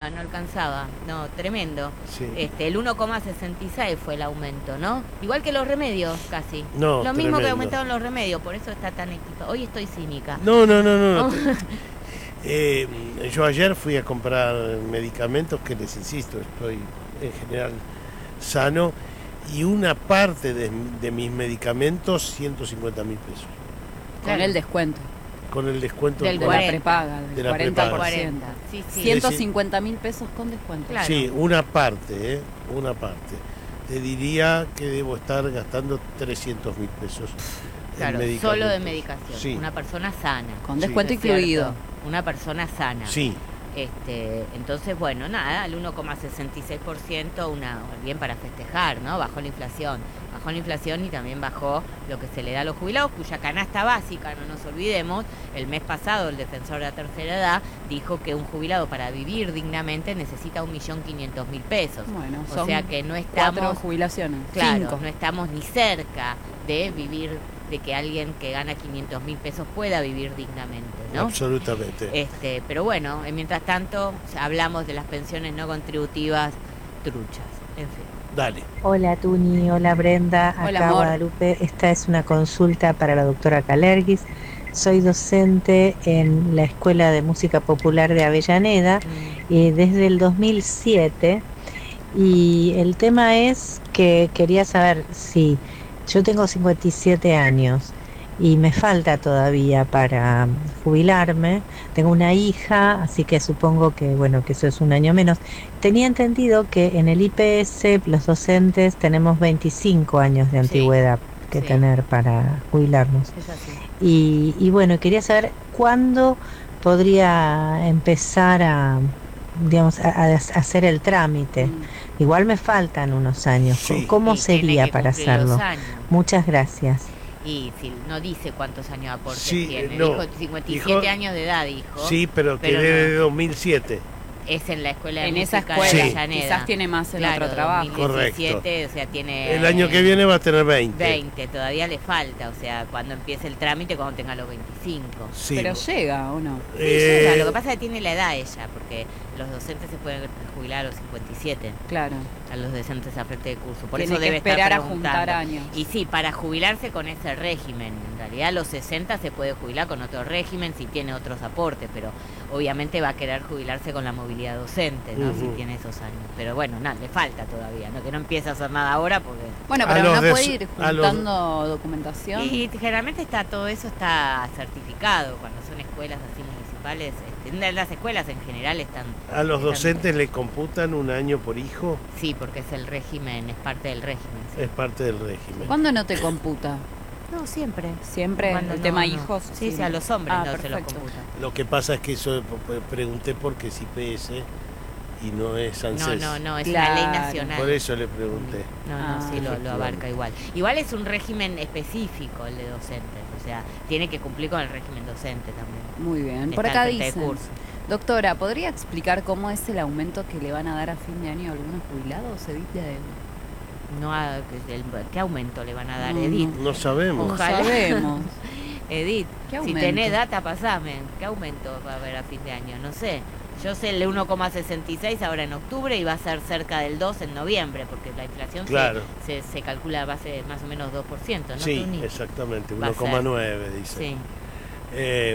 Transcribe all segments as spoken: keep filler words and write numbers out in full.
alcanzaba, no alcanzaba. No, tremendo. Sí. Este, el uno coma sesenta y seis fue el aumento, ¿no? Igual que los remedios, casi. No, Lo tremendo. mismo que aumentaron los remedios, por eso está tan equipado. Hoy estoy cínica. No, no, no, no. no. eh, yo ayer fui a comprar medicamentos que les insisto, estoy en general sano, y una parte de, de mis medicamentos, ciento cincuenta mil pesos. Con claro. el descuento. Con el descuento del de la prepaga, del de la cuarenta por ciento. Sí, sí. ciento cincuenta mil pesos con descuento. Claro. Sí, una parte, ¿eh? Una parte. Te diría que debo estar gastando trescientos mil pesos. Claro, en solo de medicación. Sí. Una persona sana. Con descuento sí. incluido. Una persona sana. Sí. Este, entonces, bueno, nada, al uno coma sesenta y seis por ciento, una, bien para festejar, ¿no? Bajó la inflación. Bajó la inflación y también bajó lo que se le da a los jubilados, cuya canasta básica, no nos olvidemos, el mes pasado el defensor de la tercera edad dijo que un jubilado para vivir dignamente necesita un millón quinientos mil pesos. Bueno, o son sea que no estamos... cuatro jubilaciones. Claro, Cinco. no estamos ni cerca de vivir, de que alguien que gana quinientos mil pesos pueda vivir dignamente, ¿no? Absolutamente. Este, pero bueno, mientras tanto hablamos de las pensiones no contributivas truchas, en fin. Dale. Hola Tuni, hola Brenda, hola, acá amor. Guadalupe. Esta es una consulta para la doctora Kalergis. Soy docente en la Escuela de Música Popular de Avellaneda mm. y desde el dos mil siete, y el tema es que quería saber si yo tengo cincuenta y siete años y me falta todavía para jubilarme. Tengo una hija, así que supongo que bueno que eso es un año menos. Tenía entendido que en el I P S los docentes tenemos veinticinco años de antigüedad sí, que sí. tener para jubilarnos. Es así. Y, y bueno, quería saber cuándo podría empezar a, digamos, a, a hacer el trámite. Mm. Igual me faltan unos años. Sí. ¿Cómo y sería para hacerlo? Muchas gracias. Y si no dice cuántos años aportes sí, tiene, no, dijo cincuenta y siete dijo, años de edad, dijo. Sí, pero, pero que desde no. dos mil siete. Es en la escuela de en música esa escuela, de Avellaneda. Quizás tiene más en claro, otro trabajo. dos mil diecisiete, correcto. O sea, tiene... El año que viene va a tener veinte. veinte, todavía le falta, o sea, cuando empiece el trámite, cuando tenga los veinticinco. Sí. Pero llega, ¿o no? Sí, eh... llega, lo que pasa es que tiene la edad ella, porque los docentes se pueden jubilar a los cincuenta y siete. Claro. A los docentes a frente de curso. Por tiene eso que debe esperar estar a juntar años. Y sí, para jubilarse con ese régimen. En realidad a los sesenta se puede jubilar con otro régimen si tiene otros aportes, pero obviamente va a querer jubilarse con la movilidad docente, ¿no? Uh-huh. Si tiene esos años. Pero bueno, nada, le falta todavía, ¿no? Que no empiece a hacer nada ahora porque... Bueno, pero no des... puede ir juntando los... documentación. Y generalmente está todo eso está certificado cuando son escuelas así municipales. Este, las escuelas en general están... ¿A los están... docentes le computan un año por hijo? Sí, porque es el régimen, es parte del régimen. Sí. Es parte del régimen. ¿Cuándo no te computa? No, siempre. ¿Siempre? Cuando ¿El no, tema no. hijos? Sí, sí, sí, a los hombres ah, no perfecto. se los computa. Lo que pasa es que eso pregunté porque es I P S y no es ANSES. No, no, no, es claro. una ley nacional. Por eso le pregunté. No, no, ah, sí, lo, lo abarca igual. Igual es un régimen específico el de docentes, o sea, tiene que cumplir con el régimen docente también. Muy bien. Por acá dicen, doctora, ¿podría explicar cómo es el aumento que le van a dar a fin de año a algunos jubilados, Edith? No, el, ¿qué aumento le van a dar, no, Edith? No, no sabemos. Ojalá. No sabemos. Edith, ¿qué si tenés data, pasame. ¿Qué aumento va a haber a fin de año? No sé. Yo sé el de uno coma sesenta y seis ahora en octubre y va a ser cerca del dos en noviembre, porque la inflación claro. se, se, se calcula a base más o menos dos por ciento, ¿no? Sí, exactamente, uno coma nueve dice. Sí. Eh,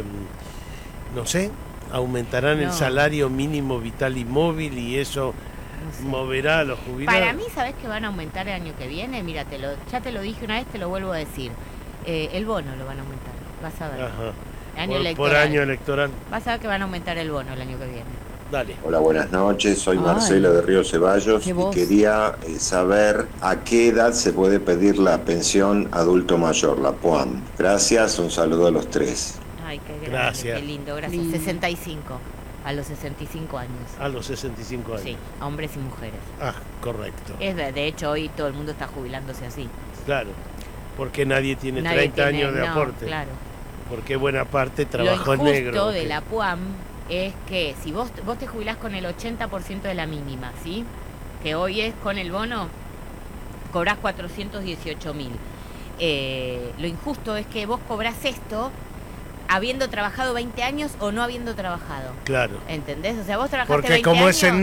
no sé, aumentarán no. el salario mínimo vital y móvil y eso no sé. moverá a los jubilados. Para mí, ¿sabés que van a aumentar el año que viene? Mira, te lo, ya te lo dije una vez, te lo vuelvo a decir. Eh, el bono lo van a aumentar, vas a ver. Ajá. Año por, por año electoral. Vas a ver que van a aumentar el bono el año que viene. Dale. Hola, buenas noches. Soy Ay, Marcelo de Río Ceballos y quería eh, saber a qué edad se puede pedir la pensión adulto mayor, la P U A M. Gracias, un saludo a los tres. Ay, qué grande, gracias. Qué lindo, gracias. Lindo. sesenta y cinco, a los sesenta y cinco años. A los sesenta y cinco años. Sí, a hombres y mujeres. Ah, correcto. Es de, de hecho, hoy todo el mundo está jubilándose así. Claro, porque nadie tiene nadie treinta tiene, años de no, aporte. Claro. Porque buena parte trabajó Lo negro. Lo injusto de que... la P U A M es que si vos, vos te jubilás con el ochenta por ciento de la mínima, ¿sí? Que hoy es con el bono, cobrás cuatrocientos dieciocho mil. Eh, lo injusto es que vos cobrás esto habiendo trabajado veinte años o no habiendo trabajado. Claro. ¿Entendés? O sea, vos trabajaste porque veinte como años... es en